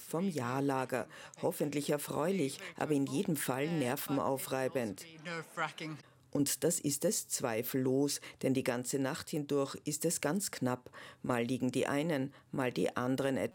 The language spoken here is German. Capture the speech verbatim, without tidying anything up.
vom Ja-Lager. Hoffentlich erfreulich, aber in jedem Fall nervenaufreibend. Und das ist es zweifellos, denn die ganze Nacht hindurch ist es ganz knapp. Mal liegen die einen, mal die anderen etwas